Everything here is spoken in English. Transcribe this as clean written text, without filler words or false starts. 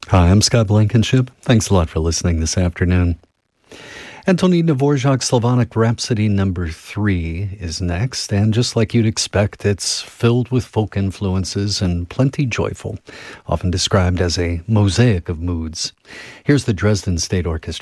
Hi, I'm Scott Blankenship. Thanks a lot for listening this afternoon. Antonin Dvorak's Slavonic Rhapsody number 3 is next, and just like you'd expect, it's filled with folk influences and plenty joyful, often described as a mosaic of moods. Here's the Dresden State Orchestra.